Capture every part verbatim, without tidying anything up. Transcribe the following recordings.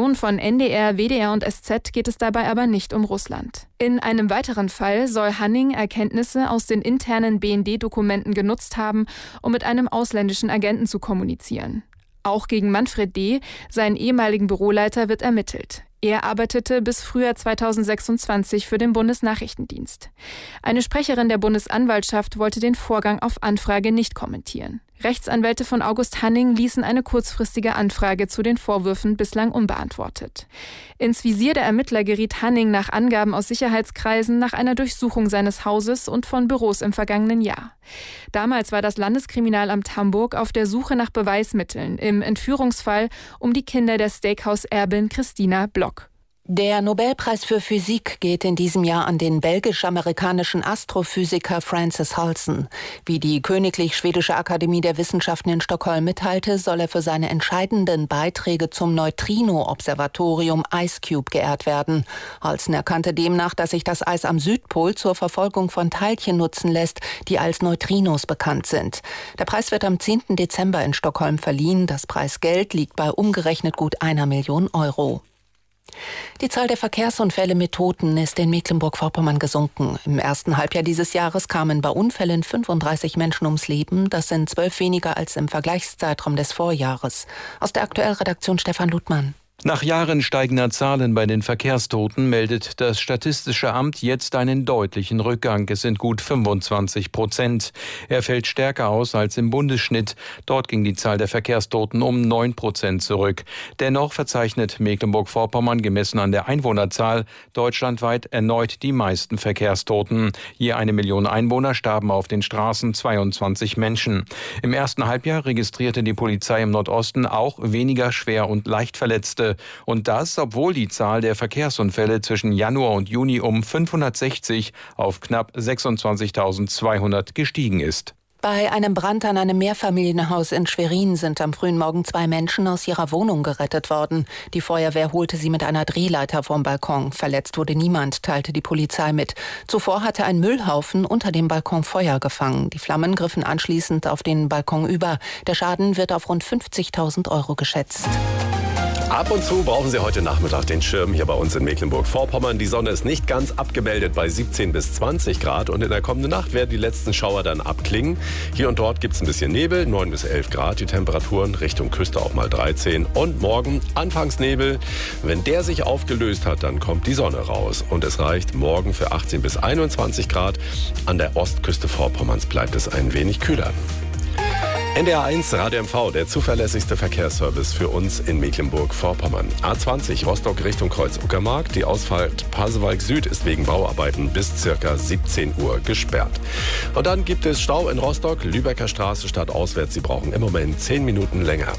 Redaktionen von N D R, W D R und S Z geht es dabei aber nicht um Russland. In einem weiteren Fall soll Hanning Erkenntnisse aus den internen B N D-Dokumenten genutzt haben, um mit einem ausländischen Agenten zu kommunizieren. Auch gegen Manfred D., seinen ehemaligen Büroleiter, wird ermittelt. Er arbeitete bis Frühjahr zweitausendsechsundzwanzig für den Bundesnachrichtendienst. Eine Sprecherin der Bundesanwaltschaft wollte den Vorgang auf Anfrage nicht kommentieren. Rechtsanwälte von August Hanning ließen eine kurzfristige Anfrage zu den Vorwürfen bislang unbeantwortet. Ins Visier der Ermittler geriet Hanning nach Angaben aus Sicherheitskreisen nach einer Durchsuchung seines Hauses und von Büros im vergangenen Jahr. Damals war das Landeskriminalamt Hamburg auf der Suche nach Beweismitteln im Entführungsfall um die Kinder der Steakhouse-Erbin Christina Block. Der Nobelpreis für Physik geht in diesem Jahr an den belgisch-amerikanischen Astrophysiker Francis Halson. Wie die Königlich Schwedische Akademie der Wissenschaften in Stockholm mitteilte, soll er für seine entscheidenden Beiträge zum Neutrino-Observatorium IceCube geehrt werden. Halson erkannte demnach, dass sich das Eis am Südpol zur Verfolgung von Teilchen nutzen lässt, die als Neutrinos bekannt sind. Der Preis wird am zehnten Dezember in Stockholm verliehen. Das Preisgeld liegt bei umgerechnet gut einer Million Euro. Die Zahl der Verkehrsunfälle mit Toten ist in Mecklenburg-Vorpommern gesunken. Im ersten Halbjahr dieses Jahres kamen bei Unfällen fünfunddreißig Menschen ums Leben. Das sind zwölf weniger als im Vergleichszeitraum des Vorjahres. Aus der Aktuellredaktion Stefan Ludmann. Nach Jahren steigender Zahlen bei den Verkehrstoten meldet das Statistische Amt jetzt einen deutlichen Rückgang. Es sind gut fünfundzwanzig Prozent. Er fällt stärker aus als im Bundesschnitt. Dort ging die Zahl der Verkehrstoten um neun Prozent zurück. Dennoch verzeichnet Mecklenburg-Vorpommern gemessen an der Einwohnerzahl deutschlandweit erneut die meisten Verkehrstoten. Je eine Million Einwohner starben auf den Straßen zweiundzwanzig Menschen. Im ersten Halbjahr registrierte die Polizei im Nordosten auch weniger schwer und leicht Verletzte. Und das, obwohl die Zahl der Verkehrsunfälle zwischen Januar und Juni um fünfhundertsechzig auf knapp sechsundzwanzigtausendzweihundert gestiegen ist. Bei einem Brand an einem Mehrfamilienhaus in Schwerin sind am frühen Morgen zwei Menschen aus ihrer Wohnung gerettet worden. Die Feuerwehr holte sie mit einer Drehleiter vom Balkon. Verletzt wurde niemand, teilte die Polizei mit. Zuvor hatte ein Müllhaufen unter dem Balkon Feuer gefangen. Die Flammen griffen anschließend auf den Balkon über. Der Schaden wird auf rund fünfzigtausend Euro geschätzt. Ab und zu brauchen Sie heute Nachmittag den Schirm hier bei uns in Mecklenburg-Vorpommern. Die Sonne ist nicht ganz abgemeldet bei siebzehn bis zwanzig Grad und in der kommenden Nacht werden die letzten Schauer dann abklingen. Hier und dort gibt es ein bisschen Nebel, neun bis elf Grad die Temperaturen, Richtung Küste auch mal dreizehn. Und morgen anfangs Nebel. Wenn der sich aufgelöst hat, dann kommt die Sonne raus. Und es reicht morgen für achtzehn bis einundzwanzig Grad. An der Ostküste Vorpommerns bleibt es ein wenig kühler. N D R eins Radio M V, der zuverlässigste Verkehrsservice für uns in Mecklenburg-Vorpommern. A zwanzig Rostock Richtung Kreuz-Uckermark. Die Ausfahrt Pasewalk Süd ist wegen Bauarbeiten bis ca. siebzehn Uhr gesperrt. Und dann gibt es Stau in Rostock, Lübecker Straße stadtauswärts. Sie brauchen im Moment zehn Minuten länger.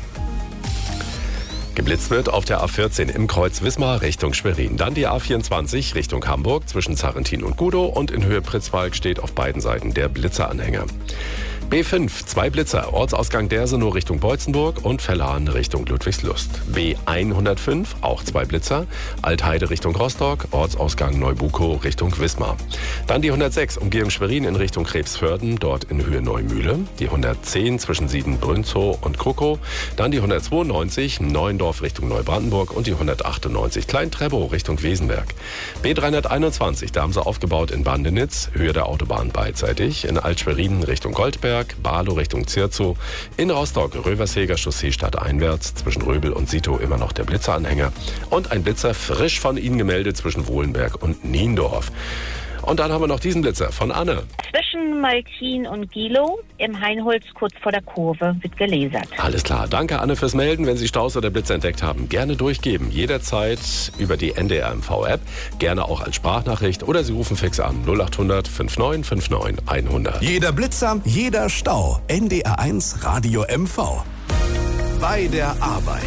Geblitzt wird auf der A vierzehn im Kreuz Wismar Richtung Schwerin. Dann die A vierundzwanzig Richtung Hamburg zwischen Zarrentin und Gudow. Und in Höhe Pritzwalk steht auf beiden Seiten der Blitzeranhänger. B fünf, zwei Blitzer, Ortsausgang Dersenow Richtung Beutzenburg und Verlan Richtung Ludwigslust. B hundertfünf, auch zwei Blitzer, Altheide Richtung Rostock, Ortsausgang Neubukow Richtung Wismar. Dann die hundertsechs, Umgehung Schwerin in Richtung Krebsförden, dort in Höhe Neumühle. Die hundertzehn zwischen Sieden-Brünzow und Krukow. Dann die hundertzweiundneunzig, Neuendorf Richtung Neubrandenburg und die hundertachtundneunzig, Klein-Treppow Richtung Wesenberg. B dreihunderteinundzwanzig, da haben sie aufgebaut in Bandenitz, Höhe der Autobahn beidseitig, in Alt-Schwerin Richtung Goldberg, Barlow Richtung Zirzow, in Rostock Röversheger Chaussee stadteinwärts, zwischen Röbel und Sitow immer noch der Blitzeranhänger und ein Blitzer frisch von Ihnen gemeldet zwischen Wohlenberg und Niendorf. Und dann haben wir noch diesen Blitzer von Anne. Zwischen Maltin und Gilow im Hainholz kurz vor der Kurve wird gelasert. Alles klar. Danke, Anne, fürs Melden. Wenn Sie Staus oder Blitzer entdeckt haben, gerne durchgeben. Jederzeit über die N D R M V-App. Gerne auch als Sprachnachricht oder Sie rufen fix an null acht hundert fünfundneunzig neunundfünfzig hundert. Jeder Blitzer, jeder Stau. N D R eins Radio M V. Bei der Arbeit.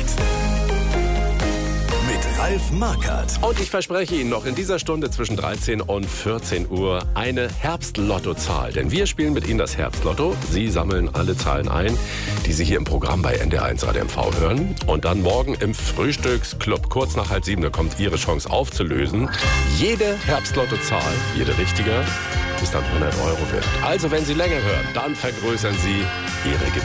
Ralf Markert. Und ich verspreche Ihnen noch in dieser Stunde zwischen dreizehn und vierzehn Uhr eine Herbstlottozahl. Denn wir spielen mit Ihnen das Herbstlotto. Sie sammeln alle Zahlen ein, die Sie hier im Programm bei N D R eins Radio M V hören. Und dann morgen im Frühstücksclub, kurz nach halb sieben, da kommt Ihre Chance aufzulösen. Jede Herbstlottozahl, jede richtige, ist dann hundert Euro wert. Also wenn Sie länger hören, dann vergrößern Sie Ihre Gewinne.